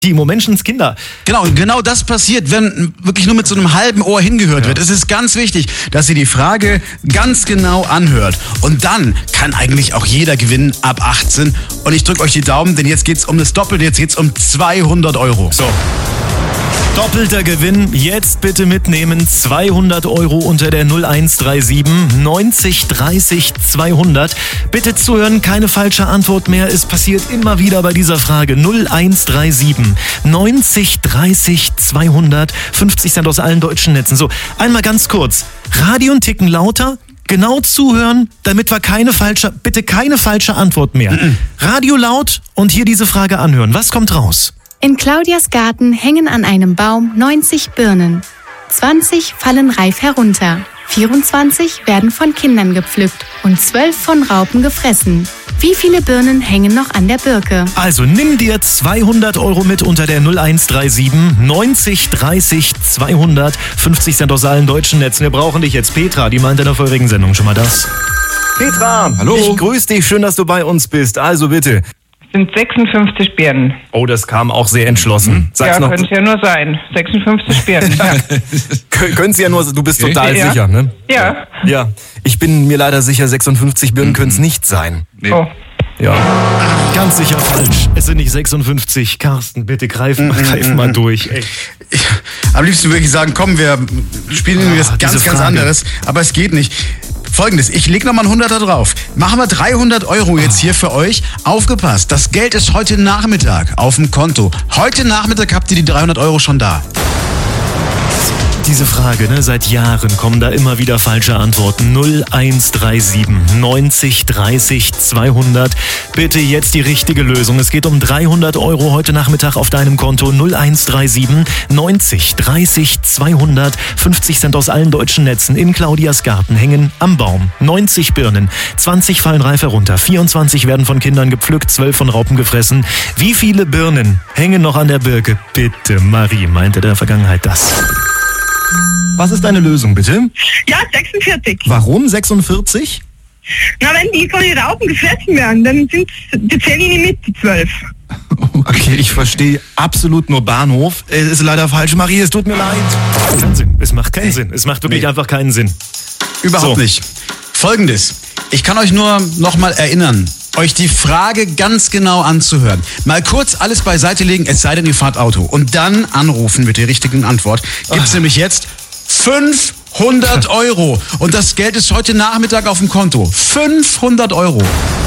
Die Menschenskinder. Genau das passiert, wenn wirklich nur mit so einem halben Ohr hingehört wird. Es ist ganz wichtig, dass ihr die Frage ganz genau anhört. Und dann kann eigentlich auch jeder gewinnen ab 18. Und ich drücke euch die Daumen, denn jetzt geht's um das Doppelte, jetzt geht's um 200 Euro. So. Doppelter Gewinn, jetzt bitte mitnehmen, 200 Euro unter der 0137 90 30 200. Bitte zuhören, keine falsche Antwort mehr, es passiert immer wieder bei dieser Frage. 0137 90 30 200, 50 Cent aus allen deutschen Netzen. So, einmal ganz kurz, Radio und Ticken lauter, genau zuhören, damit wir keine falsche Antwort mehr. Radio laut und hier diese Frage anhören, was kommt raus? In Claudias Garten hängen an einem Baum 90 Birnen. 20 fallen reif herunter. 24 werden von Kindern gepflückt und 12 von Raupen gefressen. Wie viele Birnen hängen noch an der Birke? Also nimm dir 200 Euro mit unter der 0137 90 30 200, 50 Cent aus allen deutschen Netzen. Wir brauchen dich jetzt. Petra, die meinte in der vorherigen Sendung schon mal das. Petra, hallo. Ich grüße dich, schön, dass du bei uns bist. Also bitte. Sind 56 Birnen. Oh, das kam auch sehr entschlossen. Sag's ja, könnte es ja nur sein. 56 Birnen. Können es ja nur, du bist total sicher, ne? Ja. Ja, ich bin mir leider sicher, 56 Birnen können es nicht sein. Nee. Oh. Ja, ganz sicher falsch. Es sind nicht 56. Carsten, bitte greif mal durch. Ey. Am liebsten würde ich sagen, komm, wir spielen was ganz anderes. Aber es geht nicht. Folgendes, ich lege nochmal einen 100er drauf. Machen wir 300 Euro jetzt hier für euch. Aufgepasst, das Geld ist heute Nachmittag auf dem Konto. Heute Nachmittag habt ihr die 300 Euro schon da. Diese Frage, ne, seit Jahren kommen da immer wieder falsche Antworten. 0137 90 30 200. Bitte jetzt die richtige Lösung. Es geht um 300 Euro heute Nachmittag auf deinem Konto. 0137 90 30 200. 50 Cent aus allen deutschen Netzen. In Claudias Garten hängen am Baum 90 Birnen. 20 fallen reif herunter. 24 werden von Kindern gepflückt. 12 von Raupen gefressen. Wie viele Birnen hängen noch an der Birke? Bitte, Marie meinte der Vergangenheit das. Was ist deine Lösung, bitte? Ja, 46. Warum 46? Na, wenn die von den Raupen gefressen werden, dann die zählen die nicht mit, die 12. Okay, ich verstehe absolut nur Bahnhof. Es ist leider falsch, Marie, es tut mir leid. Kein Sinn. Es macht keinen Sinn. Es macht wirklich einfach keinen Sinn. Überhaupt nicht. Folgendes. Ich kann euch nur nochmal erinnern, euch die Frage ganz genau anzuhören. Mal kurz alles beiseite legen, es sei denn, ihr fahrt Auto. Und dann anrufen mit der richtigen Antwort. Gibt's nämlich jetzt 500 Euro. Und das Geld ist heute Nachmittag auf dem Konto. 500 Euro.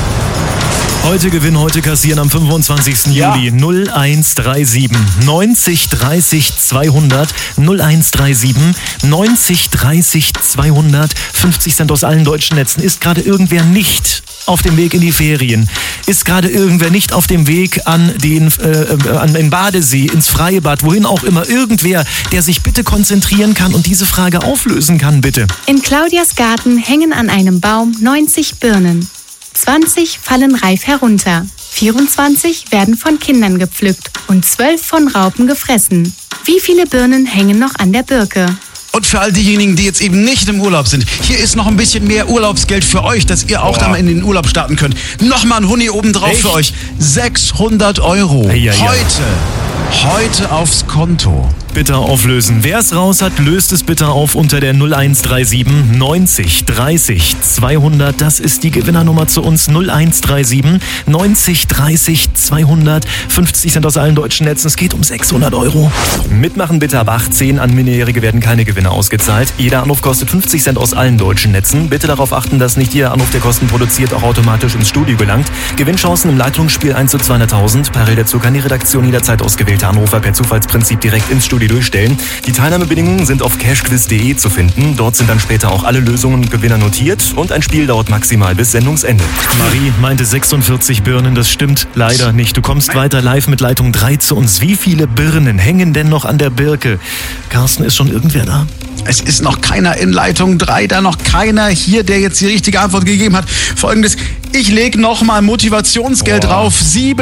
Heute gewinnen, heute kassieren am 25. Juli 0137 90 30 200 0137 90 30 200 50 Cent aus allen deutschen Netzen. Ist gerade irgendwer nicht auf dem Weg in die Ferien? Ist gerade irgendwer nicht auf dem Weg an den Badesee, ins Freibad, wohin auch immer? Irgendwer, der sich bitte konzentrieren kann und diese Frage auflösen kann, bitte. In Claudias Garten hängen an einem Baum 90 Birnen. 20 fallen reif herunter. 24 werden von Kindern gepflückt und 12 von Raupen gefressen. Wie viele Birnen hängen noch an der Birke? Und für all diejenigen, die jetzt eben nicht im Urlaub sind, hier ist noch ein bisschen mehr Urlaubsgeld für euch, dass ihr auch dann in den Urlaub starten könnt. Nochmal ein Huni obendrauf für euch. 600 Euro. Heute aufs Konto. Bitte auflösen. Wer es raus hat, löst es bitte auf unter der 0137 90 30 200. Das ist die Gewinnernummer zu uns. 0137 90 30 200. 50 Cent aus allen deutschen Netzen. Es geht um 600 Euro. Mitmachen bitte ab 18. An Minderjährige werden keine Gewinne ausgezahlt. Jeder Anruf kostet 50 Cent aus allen deutschen Netzen. Bitte darauf achten, dass nicht jeder Anruf, der Kosten produziert, auch automatisch ins Studio gelangt. Gewinnchancen im Leitungsspiel 1 zu 200.000. Parallel dazu kann die Redaktion jederzeit ausgewählte Anrufer per Zufallsprinzip direkt ins Studio durchstellen. Die Teilnahmebedingungen sind auf cashquiz.de zu finden. Dort sind dann später auch alle Lösungen und Gewinner notiert und ein Spiel dauert maximal bis Sendungsende. Marie meinte 46 Birnen, das stimmt leider nicht. Du kommst weiter live mit Leitung 3 zu uns. Wie viele Birnen hängen denn noch an der Birke? Carsten, ist schon irgendwer da? Es ist noch keiner in Leitung 3, da noch keiner hier, der jetzt die richtige Antwort gegeben hat. Folgendes, ich lege nochmal Motivationsgeld drauf,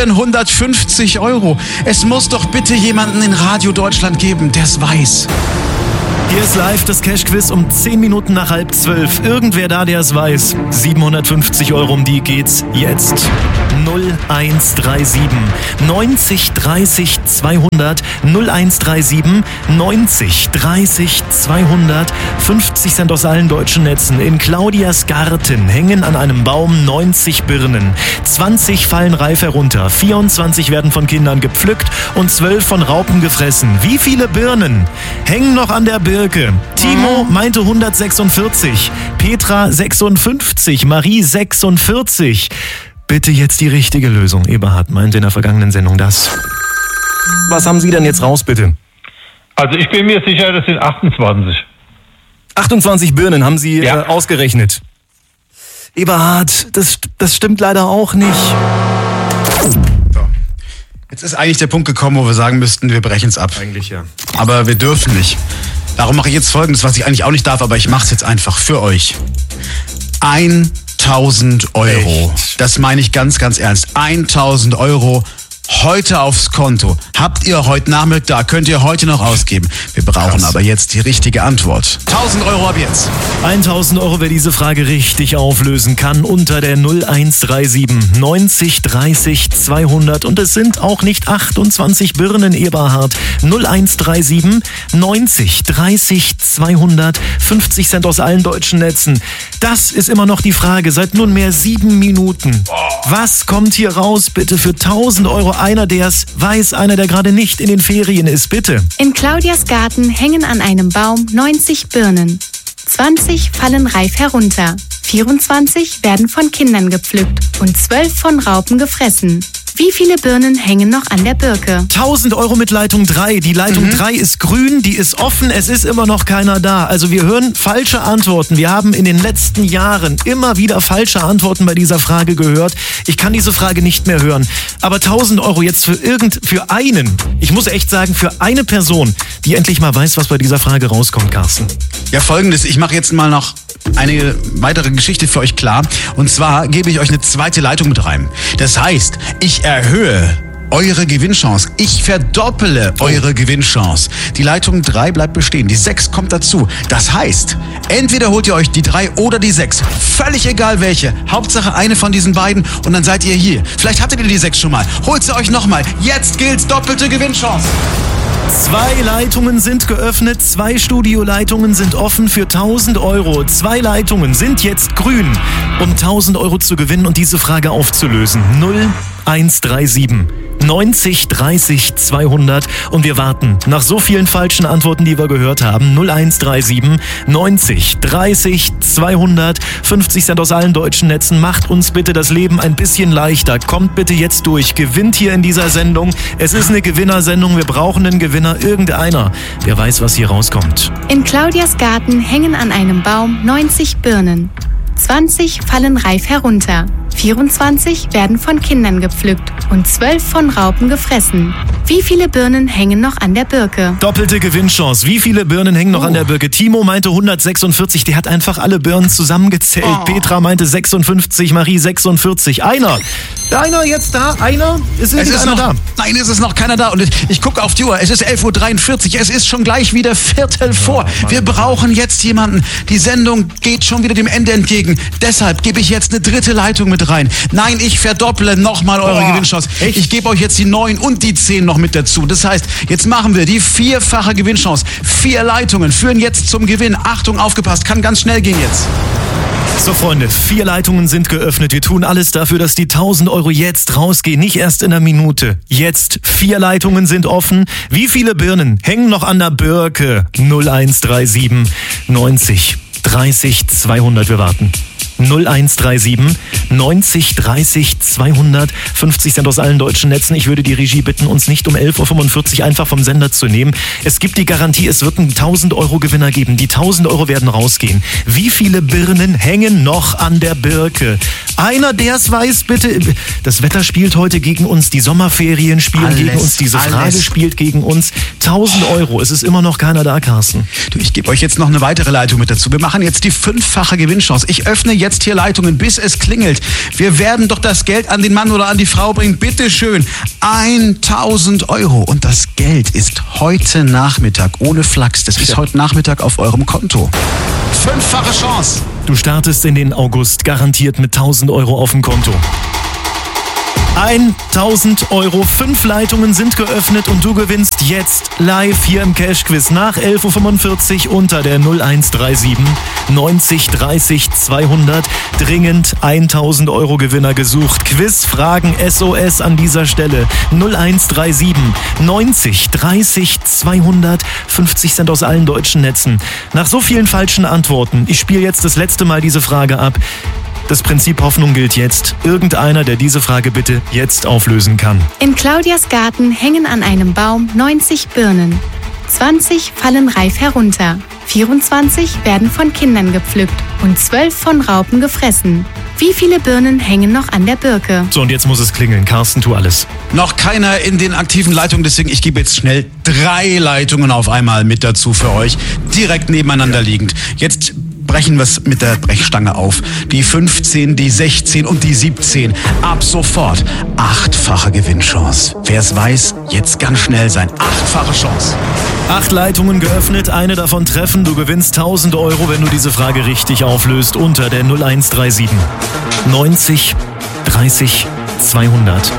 750 Euro. Es muss doch bitte jemanden in Radio Deutschland geben, der es weiß. Hier ist live das Cash-Quiz um 10 Minuten nach 11:30. Irgendwer da, der es weiß. 750 Euro, um die geht's jetzt. 0137 90 30 200 0137 90 30 200. 50 Cent aus allen deutschen Netzen. In Claudias Garten hängen an einem Baum 90 Birnen. 20 fallen reif herunter. 24 werden von Kindern gepflückt und 12 von Raupen gefressen. Wie viele Birnen hängen noch an der Birke? Timo meinte 146. Petra 56. Marie 46. Bitte jetzt die richtige Lösung. Eberhard meinte in der vergangenen Sendung das. Was haben Sie denn jetzt raus, bitte? Also ich bin mir sicher, das sind 28. 28 Birnen haben Sie ausgerechnet. Eberhard, das stimmt leider auch nicht. So. Jetzt ist eigentlich der Punkt gekommen, wo wir sagen müssten, wir brechen es ab. Eigentlich ja. Aber wir dürfen nicht. Darum mache ich jetzt Folgendes, was ich eigentlich auch nicht darf, aber ich mache es jetzt einfach für euch. 1.000 Euro. Echt? Das meine ich ganz, ganz ernst. 1.000 Euro heute aufs Konto. Habt ihr heute Nachmittag da, könnt ihr heute noch ausgeben. Wir brauchen aber jetzt die richtige Antwort. 1.000 Euro ab jetzt. 1.000 Euro, wer diese Frage richtig auflösen kann, unter der 0137 90 30 200. Und es sind auch nicht 28 Birnen, Eberhard. 0137 90 30 200. 50 Cent aus allen deutschen Netzen. Das ist immer noch die Frage, seit nunmehr 7 Minuten. Was kommt hier raus, bitte, für 1.000 Euro? Einer, der es weiß, einer, der gerade nicht in den Ferien ist, bitte. In Claudias Garten hängen an einem Baum 90 Birnen. 20 fallen reif herunter. 24 werden von Kindern gepflückt und 12 von Raupen gefressen. Wie viele Birnen hängen noch an der Birke? 1.000 Euro mit Leitung 3. Die Leitung 3 ist grün, die ist offen, es ist immer noch keiner da. Also wir hören falsche Antworten. Wir haben in den letzten Jahren immer wieder falsche Antworten bei dieser Frage gehört. Ich kann diese Frage nicht mehr hören. Aber 1.000 Euro jetzt für einen, ich muss echt sagen, für eine Person, die endlich mal weiß, was bei dieser Frage rauskommt, Carsten. Ja, Folgendes, ich mache jetzt mal noch eine weitere Geschichte für euch klar. Und zwar gebe ich euch eine zweite Leitung mit rein. Das heißt, ich erhöhe eure Gewinnchance. Ich verdopple eure Gewinnchance. Die Leitung 3 bleibt bestehen. Die 6 kommt dazu. Das heißt, entweder holt ihr euch die 3 oder die 6. Völlig egal welche. Hauptsache eine von diesen beiden und dann seid ihr hier. Vielleicht hattet ihr die 6 schon mal. Holt sie euch nochmal. Jetzt gilt doppelte Gewinnchance. 2 Leitungen sind geöffnet, 2 Studioleitungen sind offen für 1.000 Euro. 2 Leitungen sind jetzt grün, um 1.000 Euro zu gewinnen und diese Frage aufzulösen. 0137 90 30 200 und wir warten nach so vielen falschen Antworten, die wir gehört haben. 0137 90 30 200. 50 Cent aus allen deutschen Netzen. Macht uns bitte das Leben ein bisschen leichter. Kommt bitte jetzt durch. Gewinnt hier in dieser Sendung. Es ist eine Gewinnersendung. Wir brauchen einen Gewinner. Irgendeiner, der weiß, was hier rauskommt. In Claudias Garten hängen an einem Baum 90 Birnen. 20 fallen reif herunter. 24 werden von Kindern gepflückt und 12 von Raupen gefressen. Wie viele Birnen hängen noch an der Birke? Doppelte Gewinnchance. Wie viele Birnen hängen noch an der Birke? Timo meinte 146, der hat einfach alle Birnen zusammengezählt. Petra meinte 56, Marie 46. Einer jetzt da? Ist einer da? Nein, es ist noch keiner da. Und ich gucke auf die Uhr. Es ist 11.43 Uhr. Es ist schon gleich wieder Viertel vor. Wir brauchen jetzt jemanden. Die Sendung geht schon wieder dem Ende entgegen. Deshalb gebe ich jetzt eine dritte Leitung mit rein. Nein, ich verdopple nochmal eure Gewinnchance. Echt? Ich gebe euch jetzt die 9 und die 10 noch mit dazu. Das heißt, jetzt machen wir die 4-fache Gewinnchance. 4 Leitungen führen jetzt zum Gewinn. Achtung, aufgepasst, kann ganz schnell gehen jetzt. So, Freunde, 4 Leitungen sind geöffnet. Wir tun alles dafür, dass die 1.000 Euro jetzt rausgehen. Nicht erst in einer Minute. Jetzt 4 Leitungen sind offen. Wie viele Birnen hängen noch an der Birke? 0137 90 30 200. Wir warten. 0137 90 30 200. 50 Cent aus allen deutschen Netzen. Ich würde die Regie bitten, uns nicht um 11.45 Uhr einfach vom Sender zu nehmen. Es gibt die Garantie, es wird einen 1.000 Euro Gewinner geben. Die 1.000 Euro werden rausgehen. Wie viele Birnen hängen noch an der Birke? Einer, der es weiß, bitte. Das Wetter spielt heute gegen uns. Die Sommerferien spielen gegen uns. Diese Frage spielt gegen uns. 1.000 Euro. Es ist immer noch keiner da, Carsten. Du, ich gebe euch jetzt noch eine weitere Leitung mit dazu. Wir machen jetzt die 5-fache Gewinnchance. Ich öffne jetzt hier Leitungen, bis es klingelt. Wir werden doch das Geld an den Mann oder an die Frau bringen. Bitte schön. 1.000 Euro. Und das Geld ist heute Nachmittag, ohne Flachs. Das ist heute Nachmittag auf eurem Konto. 5-fache Chance. Du startest in den August garantiert mit 1.000 Euro auf dem Konto. 1.000 Euro. 5 Leitungen sind geöffnet und du gewinnst jetzt live hier im Cash-Quiz nach 11.45 Uhr unter der 0137 90 30 200. Dringend 1.000 Euro Gewinner gesucht. Quizfragen SOS an dieser Stelle. 0137 90 30 200. 50 Cent aus allen deutschen Netzen. Nach so vielen falschen Antworten, ich spiele jetzt das letzte Mal diese Frage ab. Das Prinzip Hoffnung gilt jetzt. Irgendeiner, der diese Frage bitte jetzt auflösen kann. In Claudias Garten hängen an einem Baum 90 Birnen. 20 fallen reif herunter. 24 werden von Kindern gepflückt und 12 von Raupen gefressen. Wie viele Birnen hängen noch an der Birke? So, und jetzt muss es klingeln. Carsten, tu alles. Noch keiner in den aktiven Leitungen, deswegen ich gebe jetzt schnell 3 Leitungen auf einmal mit dazu für euch. Direkt nebeneinander liegend. Jetzt brechen wir es mit der Brechstange auf. Die 15, die 16 und die 17. Ab sofort 8-fache Gewinnchance. Wer es weiß, jetzt ganz schnell sein. 8-fache Chance. 8 Leitungen geöffnet, eine davon treffen. Du gewinnst 1.000 Euro, wenn du diese Frage richtig auflöst unter der 0137 90 30 200.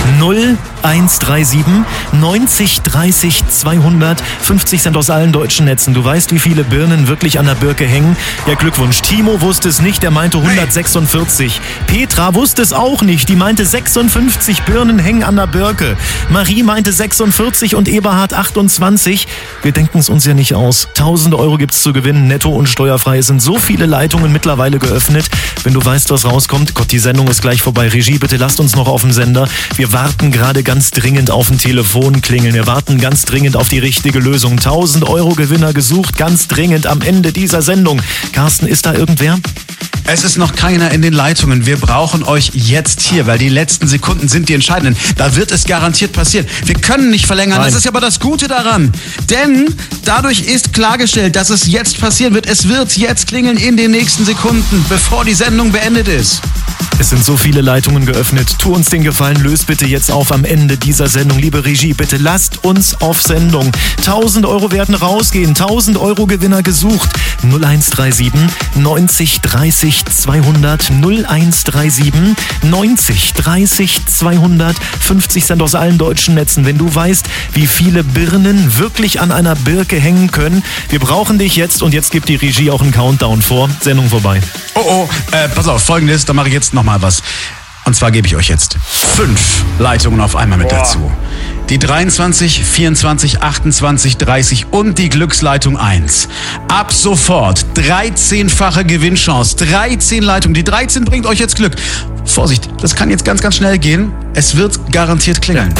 0137 90 30 200. 50 Cent aus allen deutschen Netzen. Du weißt, wie viele Birnen wirklich an der Birke hängen? Ja, Glückwunsch. Timo wusste es nicht, der meinte 146. Petra wusste es auch nicht, die meinte 56 Birnen hängen an der Birke. Marie meinte 46 und Eberhard 28. Wir denken es uns ja nicht aus. 1.000 Euro gibt's zu gewinnen, netto und steuerfrei. Es sind so viele Leitungen mittlerweile geöffnet. Wenn du weißt, was rauskommt, Gott, die Sendung ist gleich vorbei. Regie, bitte lasst uns noch auf dem Sender. Wir warten gerade ganz dringend auf ein Telefon klingeln. Wir warten ganz dringend auf die richtige Lösung. 1.000 Euro Gewinner gesucht, ganz dringend am Ende dieser Sendung. Carsten, ist da irgendwer? Es ist noch keiner in den Leitungen. Wir brauchen euch jetzt hier, weil die letzten Sekunden sind die entscheidenden. Da wird es garantiert passieren. Wir können nicht verlängern. Nein. Das ist aber das Gute daran. Denn dadurch ist klargestellt, dass es jetzt passieren wird. Es wird jetzt klingeln in den nächsten Sekunden, bevor die Sendung beendet ist. Es sind so viele Leitungen geöffnet. Tu uns den Gefallen, löst bitte jetzt auf am Ende dieser Sendung. Liebe Regie, bitte lasst uns auf Sendung. 1.000 Euro werden rausgehen. 1.000 Euro Gewinner gesucht. 0137 90 30 200. 0137 90 30 200. 50 Cent aus allen deutschen Netzen. Wenn du weißt, wie viele Birnen wirklich an einer Birke hängen können. Wir brauchen dich jetzt und jetzt gibt die Regie auch einen Countdown vor. Sendung vorbei. Pass auf, Folgendes, da mache ich jetzt nochmal was. Und zwar gebe ich euch jetzt 5 Leitungen auf einmal mit dazu. Die 23, 24, 28, 30 und die Glücksleitung 1. Ab sofort 13-fache Gewinnchance. 13 Leitungen. Die 13 bringt euch jetzt Glück. Vorsicht, das kann jetzt ganz, ganz schnell gehen. Es wird garantiert klingeln.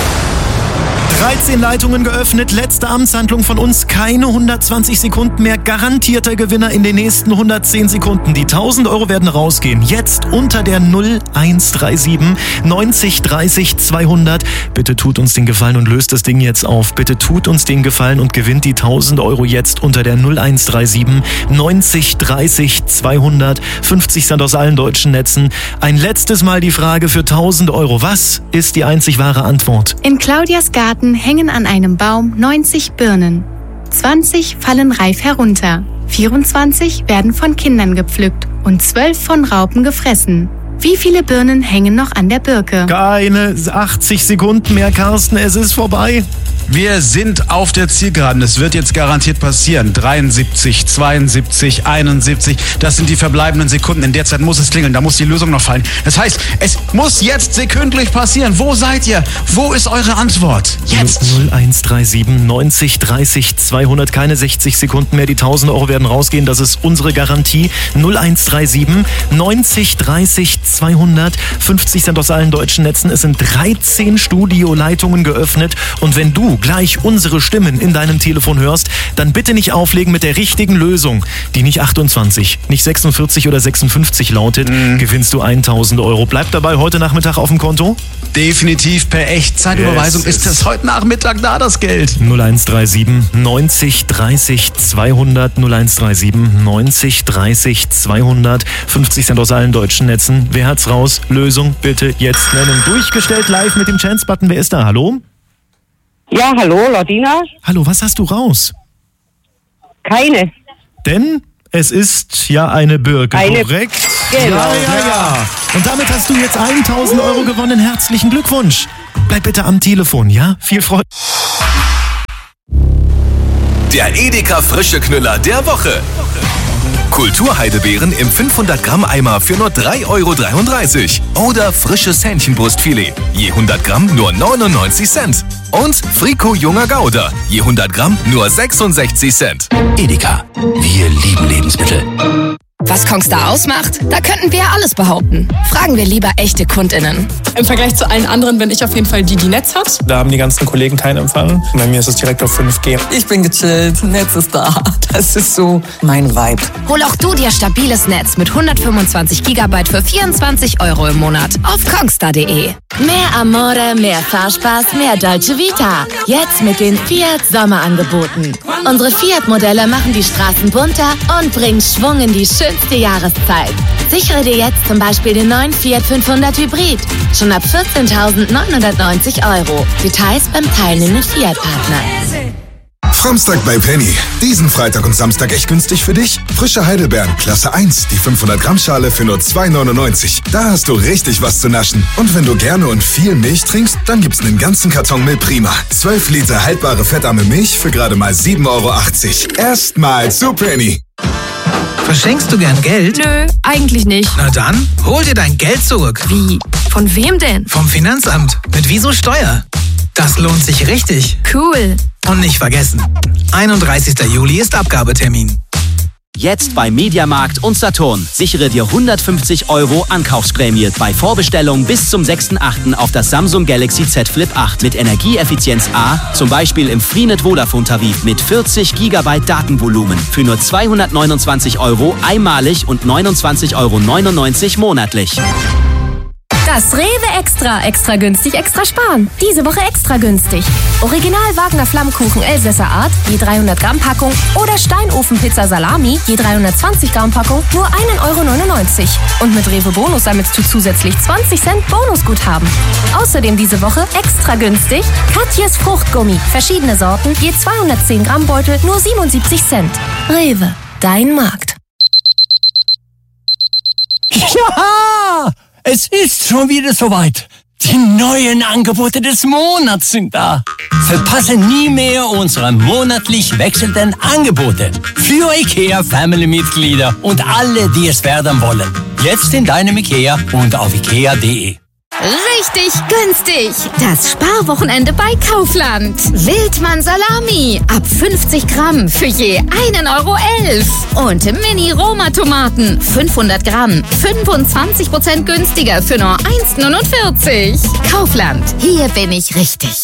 13 Leitungen geöffnet, letzte Amtshandlung von uns, keine 120 Sekunden mehr, garantierter Gewinner in den nächsten 110 Sekunden. Die 1.000 Euro werden rausgehen, jetzt unter der 0137 90 30 200. Bitte tut uns den Gefallen und löst das Ding jetzt auf. Bitte tut uns den Gefallen und gewinnt die 1.000 Euro jetzt unter der 0137 90 30 200. 50 Cent aus allen deutschen Netzen. Ein letztes Mal die Frage für 1.000 Euro. Was ist die einzig wahre Antwort? In Claudias Garten hängen an einem Baum 90 Birnen. 20 fallen reif herunter. 24 werden von Kindern gepflückt und 12 von Raupen gefressen. Wie viele Birnen hängen noch an der Birke? Keine 80 Sekunden mehr, Carsten, es ist vorbei. Wir sind auf der Zielgeraden. Es wird jetzt garantiert passieren. 73, 72, 71. Das sind die verbleibenden Sekunden. In der Zeit muss es klingeln. Da muss die Lösung noch fallen. Das heißt, es muss jetzt sekündlich passieren. Wo seid ihr? Wo ist eure Antwort? Jetzt! 0137 90 30 200. Keine 60 Sekunden mehr. Die 1.000 Euro werden rausgehen. Das ist unsere Garantie. 0137 90 30 200. 50 Cent aus allen deutschen Netzen. Es sind 13 Studioleitungen geöffnet. Und wenn du gleich unsere Stimmen in deinem Telefon hörst, dann bitte nicht auflegen mit der richtigen Lösung, die nicht 28, nicht 46 oder 56 lautet, gewinnst du 1.000 Euro. Bleibt dabei heute Nachmittag auf dem Konto? Definitiv per Echtzeitüberweisung ist es heute Nachmittag da, das Geld. 0137 90 30 200. 0137 90 30 200. 50 Cent aus allen deutschen Netzen. Wer hat's raus? Lösung bitte jetzt nennen. Durchgestellt live mit dem Chance-Button. Wer ist da? Hallo? Ja, hallo, Lordina? Hallo, was hast du raus? Keine. Denn es ist ja eine Birke, korrekt? Genau. Ja. Und damit hast du jetzt 1.000 Euro gewonnen. Herzlichen Glückwunsch. Bleib bitte am Telefon, ja? Viel Freude. Der Edeka frische Knüller der Woche. Kulturheidelbeeren im 500 Gramm Eimer für nur 3,33 € oder frisches Hähnchenbrustfilet, je 100 Gramm nur 99 Cent. Und Frico junger Gouda, je 100 Gramm nur 66 Cent. Edeka, wir lieben Lebensmittel. Was Kongstar ausmacht? Da könnten wir alles behaupten. Fragen wir lieber echte KundInnen. Im Vergleich zu allen anderen bin ich auf jeden Fall die Netz hat. Da haben die ganzen Kollegen keinen Empfang. Bei mir ist es direkt auf 5G. Ich bin gechillt, Netz ist da. Das ist so mein Vibe. Hol auch du dir stabiles Netz mit 125 GB für 24 € im Monat auf kongstar.de. Mehr Amore, mehr Fahrspaß, mehr Dolce Vita. Jetzt mit den Fiat Sommerangeboten. Unsere Fiat-Modelle machen die Straßen bunter und bringen Schwung in die schönste Jahreszeit. Sichere dir jetzt zum Beispiel den neuen Fiat 500 Hybrid. Schon ab 14.990 €. Details beim teilnehmenden Fiat-Partner. Samstag bei Penny. Diesen Freitag und Samstag echt günstig für dich? Frische Heidelbeeren, Klasse 1, die 500 Gramm Schale für nur 2,99 €. Da hast du richtig was zu naschen. Und wenn du gerne und viel Milch trinkst, dann gibt's einen ganzen Karton Milch Prima. 12 Liter haltbare fettarme Milch für gerade mal 7,80 €. Erstmal zu Penny. Verschenkst du gern Geld? Nö, eigentlich nicht. Na dann, hol dir dein Geld zurück. Wie? Von wem denn? Vom Finanzamt. Mit Wieso Steuer. Das lohnt sich richtig. Cool. Und nicht vergessen, 31. Juli ist Abgabetermin. Jetzt bei Mediamarkt und Saturn. Sichere dir 150 € Ankaufsprämie bei Vorbestellung bis zum 6.8. auf das Samsung Galaxy Z Flip 8 mit Energieeffizienz A, zum Beispiel im Freenet Vodafone Tarif mit 40 GB Datenvolumen für nur 229 € einmalig und 29,99 € monatlich. Das Rewe Extra günstig, extra sparen. Diese Woche extra günstig. Original Wagner Flammkuchen Elsässer Art, je 300 Gramm Packung oder Steinofenpizza Salami, je 320 Gramm Packung, nur 1,99 €. Und mit Rewe Bonus sammelst du zusätzlich 20 Cent Bonusguthaben. Außerdem diese Woche extra günstig Katjes Fruchtgummi. Verschiedene Sorten, je 210 Gramm Beutel, nur 77 Cent. Rewe, dein Markt. Ja! Es ist schon wieder soweit. Die neuen Angebote des Monats sind da. Verpasse nie mehr unsere monatlich wechselnden Angebote. Für IKEA Family-Mitglieder und alle, die es werden wollen. Jetzt in deinem IKEA und auf ikea.de. Richtig günstig. Das Sparwochenende bei Kaufland. Wildmann Salami ab 50 Gramm für je 1,11 €. Und Mini-Roma-Tomaten 500 Gramm 25% günstiger für nur 1,49 €. Kaufland. Hier bin ich richtig.